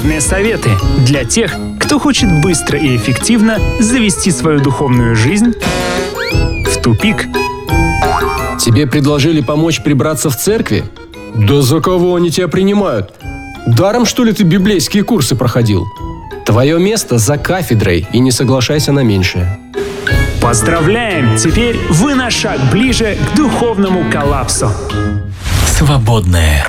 бесценные советы для тех, кто хочет быстро и эффективно завести свою духовную жизнь в тупик. Тебе предложили помочь прибраться в церкви? Да за кого они тебя принимают? Даром, что ли, ты библейские курсы проходил? Твое место за кафедрой, и не соглашайся на меньшее. Поздравляем! Теперь вы на шаг ближе к духовному коллапсу. Свободное